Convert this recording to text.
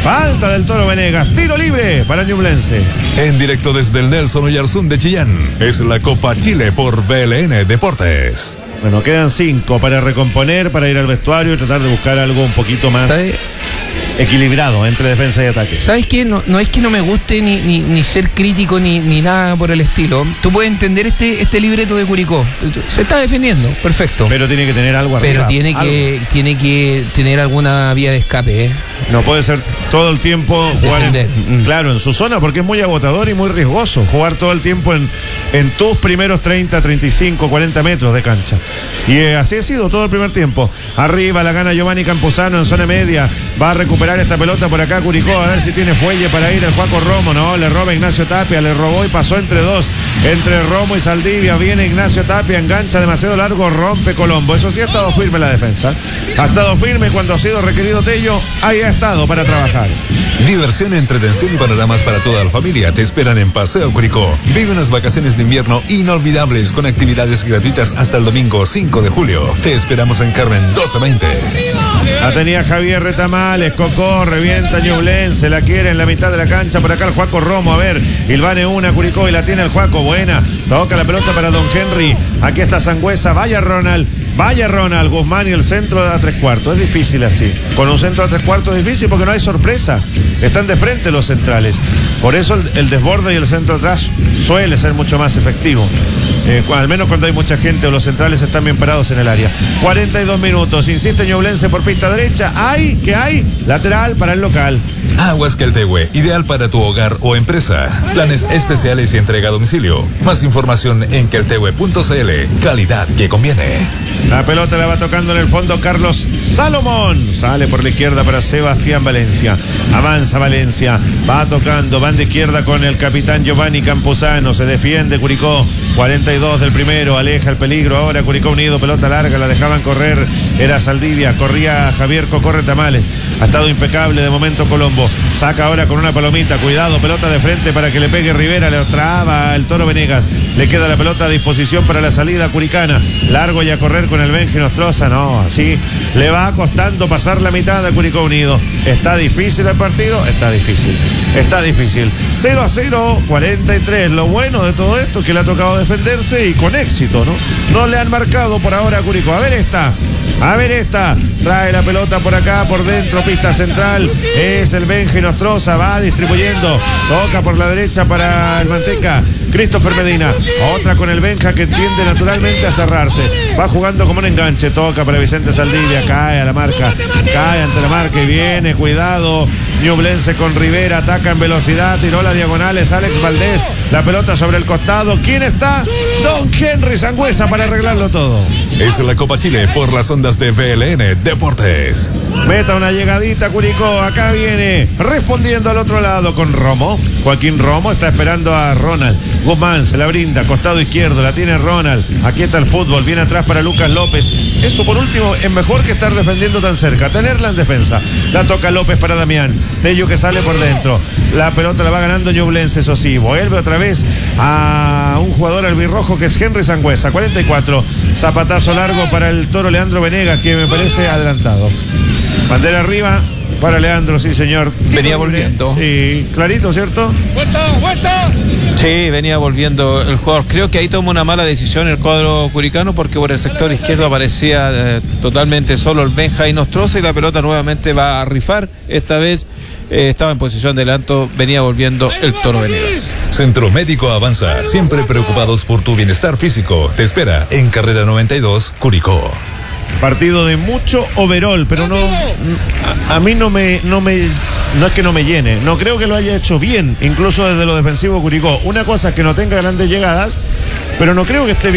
Falta del Toro Venegas. Tiro libre para Ñublense. En directo desde el Nelson Oyarzún de Chillán. Es la Copa Chile por BLN Deportes. Bueno, quedan 5 para recomponer, para ir al vestuario y tratar de buscar algo un poquito más equilibrado entre defensa y ataque. ¿Sabes qué? No es que no me guste ni ser crítico ni nada por el estilo. Tú puedes entender este libreto de Curicó. Se está defendiendo, perfecto. Pero tiene que tener algo arriba. Pero tiene que tener alguna vía de escape, ¿eh? No puede ser todo el tiempo jugar claro, en su zona, porque es muy agotador y muy riesgoso jugar todo el tiempo en tus primeros 30, 35, 40 metros de cancha. Y así ha sido todo el primer tiempo. Arriba la gana Giovanni Campuzano en zona media. Va a recuperar esta pelota por acá Curicó, a ver si tiene fuelle para ir el Juaco Romo. No, le roba Ignacio Tapia, le robó y pasó entre dos, entre Romo y Saldivia. Viene Ignacio Tapia, engancha demasiado largo, rompe Colombo. Eso sí, ha estado firme la defensa. Ha estado firme cuando ha sido requerido Tello. Ahí ha estado para trabajar. Diversión, entretención y panoramas para toda la familia te esperan en Paseo Curicó. Vive unas vacaciones de invierno inolvidables con actividades gratuitas hasta el domingo 5 de julio. Te esperamos en Carmen 1220. La tenía Javier Retamales, Cocó, revienta Ñublense, la quiere en la mitad de la cancha, por acá el Juaco Romo, a ver, Ilvane una, Curicó y la tiene el Juaco, buena, toca la pelota para Don Henry, aquí está Sangüesa, vaya Ronald, Guzmán y el centro a 3/4, es difícil así, con un centro a 3/4 es difícil porque no hay sorpresa, están de frente los centrales, por eso el desborde y el centro atrás suele ser mucho más efectivo. Al menos cuando hay mucha gente o los centrales están bien parados en el área. 42 minutos, insiste Ñublense por pista derecha. Hay lateral para el local. Aguas Queltehue, ideal para tu hogar o empresa. Planes especiales y entrega a domicilio. Más información en queltehue.cl. Calidad que conviene. La pelota la va tocando en el fondo Carlos Salomón. Sale por la izquierda para Sebastián Valencia. Avanza Valencia. Va tocando. Van de izquierda con el capitán Giovanni Campuzano. Se defiende Curicó. 42 del primero. Aleja el peligro. Ahora Curicó Unido. Pelota larga. La dejaban correr. Era Saldivia. Corría Javier Cocó Retamales. Ha estado impecable de momento Colombo. Saca ahora con una palomita. Cuidado. Pelota de frente para que le pegue Rivera. Le traba el Toro Venegas. Le queda la pelota a disposición para la salida curicana. Largo y a correr con el Benji Nostroza. No, así le va costando pasar la mitad de Curicó Unido. ¿Está difícil el partido? Está difícil. 0-0, 43. Lo bueno de todo esto es que le ha tocado defenderse y con éxito, ¿no? No le han marcado por ahora a Curicó. A ver esta. Trae la pelota por acá, por dentro, pista central. Es el Benji Nostroza. Va distribuyendo. Toca por la derecha para el Manteca. Christopher Medina. Otra con el Benja que tiende naturalmente a cerrarse. Va jugando como un enganche. Toca para Vicente Saldivia. Cae a la marca. Cae ante la marca y viene. Cuidado. Ñublense con Rivera. Ataca en velocidad. Tiró la diagonal. Es Alex Valdés. La pelota sobre el costado. ¿Quién está? Don Henry Sangüesa para arreglarlo todo. Es la Copa Chile por las ondas de BLN Deportes. Meta una llegadita Curicó. Acá viene respondiendo al otro lado con Romo. Joaquín Romo está esperando a Ronald. Guzmán se la brinda, costado izquierdo, la tiene Ronald. Aquí está el fútbol, viene atrás para Lucas López. Eso por último es mejor que estar defendiendo tan cerca, tenerla en defensa. La toca López para Damián. Tello que sale por dentro. La pelota la va ganando Ñublense, eso sí. Vuelve otra vez a un jugador albirrojo que es Henry Sangüesa. 44. Zapatazo largo para el Toro Leandro Venegas, que me parece adelantado. Bandera arriba para Leandro, sí señor. Venía volviendo. Sí, clarito, ¿cierto? ¡Vuelta! Sí, venía volviendo el jugador. Creo que ahí tomó una mala decisión el cuadro curicano porque por el sector izquierdo aparecía totalmente solo el Benja y Nostroza y la pelota nuevamente va a rifar. Esta vez estaba en posición de adelanto, venía volviendo el Toro Venegas. Centro Médico Avanza, siempre preocupados por tu bienestar físico. Te espera en Carrera 92, Curicó. Partido de mucho overall, pero no, a mí no es que no me llene, no creo que lo haya hecho bien, incluso desde lo defensivo Curicó. Una cosa es que no tenga grandes llegadas, pero no creo que esté bien.